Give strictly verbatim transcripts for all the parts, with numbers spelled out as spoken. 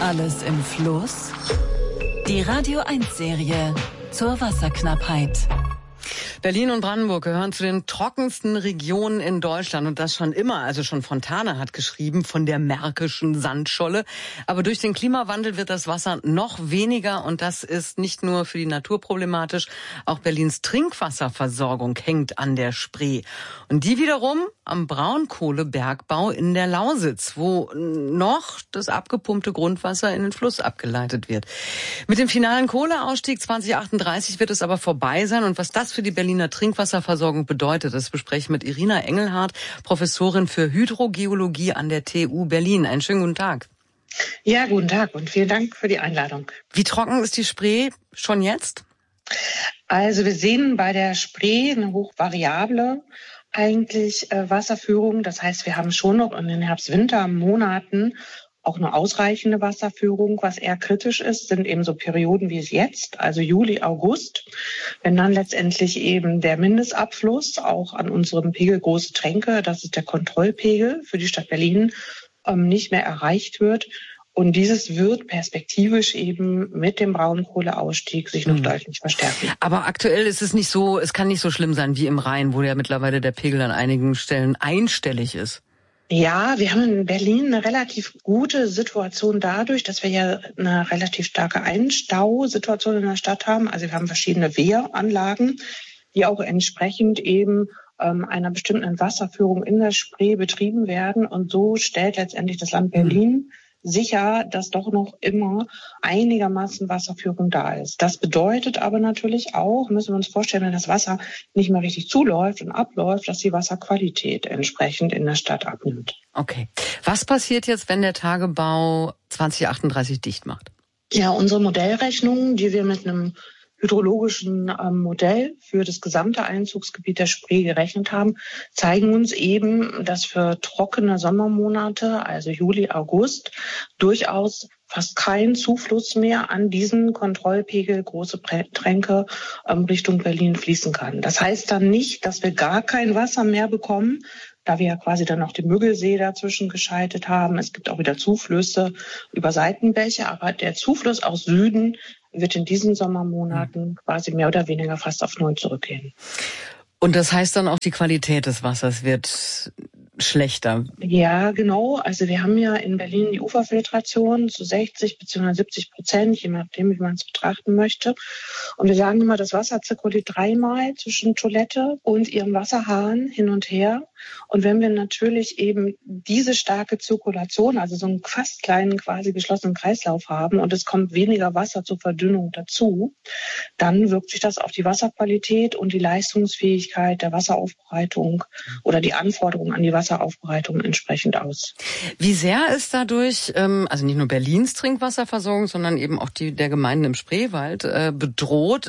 Alles im Fluss? Die Radio eins Serie zur Wasserknappheit. Berlin und Brandenburg gehören zu den trockensten Regionen in Deutschland und das schon immer. Also schon Fontane hat geschrieben von der märkischen Sandscholle. Aber durch den Klimawandel wird das Wasser noch weniger und das ist nicht nur für die Natur problematisch. Auch Berlins Trinkwasserversorgung hängt an der Spree. Und die wiederum am Braunkohlebergbau in der Lausitz, wo noch das abgepumpte Grundwasser in den Fluss abgeleitet wird. Mit dem finalen Kohleausstieg zwanzig achtunddreißig wird es aber vorbei sein. Und was das für die Berliner Trinkwasserversorgung bedeutet, das bespreche ich mit Irina Engelhardt, Professorin für Hydrogeologie an der T U Berlin. Einen schönen guten Tag. Ja, guten Tag und vielen Dank für die Einladung. Wie trocken ist die Spree schon jetzt? Also wir sehen bei der Spree eine hochvariable eigentlich äh, Wasserführung. Das heißt, wir haben schon noch in den Herbst-Winter-Monaten auch eine ausreichende Wasserführung. Was eher kritisch ist, sind eben so Perioden wie es jetzt, also Juli, August, wenn dann letztendlich eben der Mindestabfluss auch an unserem Pegel Große Tränke, das ist der Kontrollpegel für die Stadt Berlin, ähm, nicht mehr erreicht wird. Und dieses wird perspektivisch eben mit dem Braunkohleausstieg sich noch hm. deutlich verstärken. Aber aktuell ist es nicht so, es kann nicht so schlimm sein wie im Rhein, wo ja mittlerweile der Pegel an einigen Stellen einstellig ist. Ja, wir haben in Berlin eine relativ gute Situation dadurch, dass wir ja eine relativ starke Einstausituation in der Stadt haben. Also wir haben verschiedene Wehranlagen, die auch entsprechend eben ähm, einer bestimmten Wasserführung in der Spree betrieben werden. Und so stellt letztendlich das Land Berlin mhm. sicher, dass doch noch immer einigermaßen Wasserführung da ist. Das bedeutet aber natürlich auch, müssen wir uns vorstellen, wenn das Wasser nicht mehr richtig zuläuft und abläuft, dass die Wasserqualität entsprechend in der Stadt abnimmt. Okay. Was passiert jetzt, wenn der Tagebau zwanzig achtunddreißig dicht macht? Ja, unsere Modellrechnungen, die wir mit einem hydrologischen ähm, Modell für das gesamte Einzugsgebiet der Spree gerechnet haben, zeigen uns eben, dass für trockene Sommermonate, also Juli, August, durchaus fast kein Zufluss mehr an diesen Kontrollpegel Große Tränke ähm, Richtung Berlin fließen kann. Das heißt dann nicht, dass wir gar kein Wasser mehr bekommen, da wir ja quasi dann noch den Müggelsee dazwischen geschaltet haben. Es gibt auch wieder Zuflüsse über Seitenbäche, aber der Zufluss aus Süden wird in diesen Sommermonaten quasi mehr oder weniger fast auf Null zurückgehen. Und das heißt dann auch, die Qualität des Wassers wird schlechter? Ja, genau. Also wir haben ja in Berlin die Uferfiltration zu sechzig bzw. siebzig Prozent, je nachdem, wie man es betrachten möchte. Und wir sagen immer, das Wasser zirkuliert dreimal zwischen Toilette und ihrem Wasserhahn hin und her. Und wenn wir natürlich eben diese starke Zirkulation, also so einen fast kleinen, quasi geschlossenen Kreislauf haben und es kommt weniger Wasser zur Verdünnung dazu, dann wirkt sich das auf die Wasserqualität und die Leistungsfähigkeit der Wasseraufbereitung oder die Anforderungen an die Wasseraufbereitung entsprechend aus. Wie sehr ist dadurch, also nicht nur Berlins Trinkwasserversorgung, sondern eben auch die der Gemeinden im Spreewald bedroht?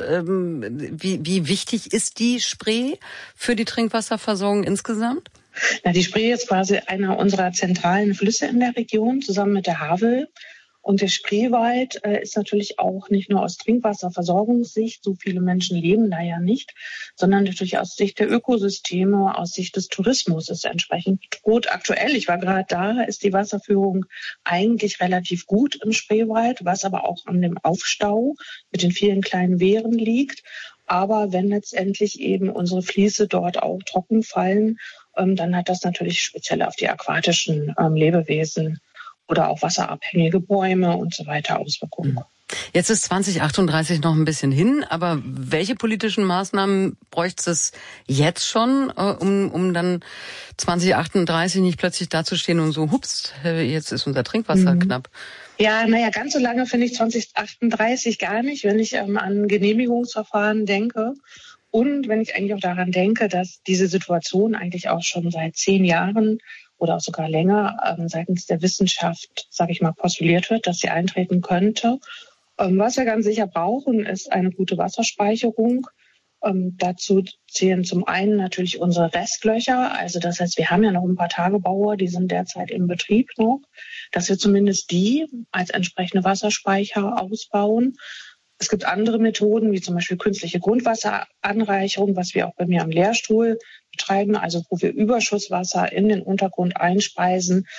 Wie, wie wichtig ist die Spree für die Trinkwasserversorgung insgesamt? Na, die Spree ist quasi einer unserer zentralen Flüsse in der Region, zusammen mit der Havel. Und der Spreewald äh, ist natürlich auch nicht nur aus Trinkwasserversorgungssicht, so viele Menschen leben da ja nicht, sondern natürlich aus Sicht der Ökosysteme, aus Sicht des Tourismus ist entsprechend bedroht. Aktuell, ich war gerade da, ist die Wasserführung eigentlich relativ gut im Spreewald, was aber auch an dem Aufstau mit den vielen kleinen Wehren liegt. Aber wenn letztendlich eben unsere Fließe dort auch trocken fallen, ähm, dann hat das natürlich speziell auf die aquatischen ähm, Lebewesen oder auch wasserabhängige Bäume und so weiter Auswirkungen. Jetzt ist zwanzig achtunddreißig noch ein bisschen hin, aber welche politischen Maßnahmen bräuchte es jetzt schon, um, um dann zwanzig achtunddreißig nicht plötzlich dazustehen und so, hups, jetzt ist unser Trinkwasser mhm. knapp? Ja, naja, ganz so lange finde ich zwanzig achtunddreißig gar nicht, wenn ich ähm, an Genehmigungsverfahren denke. Und wenn ich eigentlich auch daran denke, dass diese Situation eigentlich auch schon seit zehn Jahren oder auch sogar länger ähm, seitens der Wissenschaft, sage ich mal, postuliert wird, dass sie eintreten könnte. Ähm, was wir ganz sicher brauchen, ist eine gute Wasserspeicherung. Ähm, dazu zählen zum einen natürlich unsere Restlöcher. Also das heißt, wir haben ja noch ein paar Tagebaue, die sind derzeit im Betrieb noch, dass wir zumindest die als entsprechende Wasserspeicher ausbauen. Es gibt andere Methoden, wie zum Beispiel künstliche Grundwasseranreicherung, was wir auch bei mir am Lehrstuhl betreiben, also wo wir Überschusswasser in den Untergrund einspeisen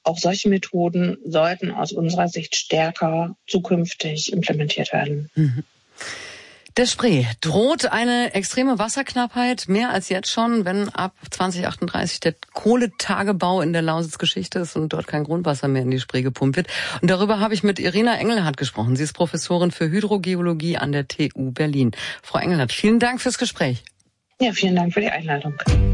auch solche Methoden sollten aus unserer Sicht stärker zukünftig implementiert werden. Mhm. Der Spree. Droht eine extreme Wasserknappheit mehr als jetzt schon, wenn ab zwanzig achtunddreißig der Kohletagebau in der Lausitz Geschichte ist und dort kein Grundwasser mehr in die Spree gepumpt wird? Und darüber habe ich mit Irina Engelhardt gesprochen. Sie ist Professorin für Hydrogeologie an der T U Berlin. Frau Engelhardt, vielen Dank fürs Gespräch. Ja, vielen Dank für die Einladung.